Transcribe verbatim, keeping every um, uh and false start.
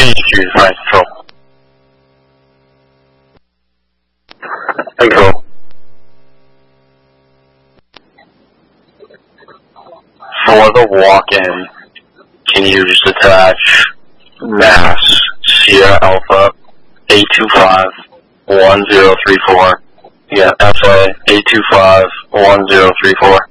choose my control. Control. For the walk-in, can you just attach Mass Sierra Alpha eight two five one zero three four? Yeah, F A eight two five one zero three four.